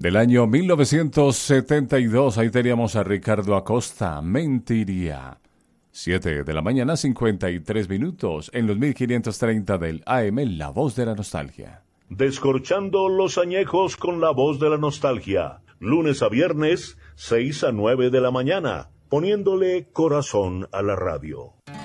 del año 1972. Ahí teníamos a Ricardo Acosta, Mentiría. 7 de la mañana, 53 minutos, en los 1530 del AM, La Voz de la Nostalgia. Descorchando los añejos con La Voz de la Nostalgia. Lunes a viernes, 6 a 9 de la mañana, poniéndole corazón a la radio.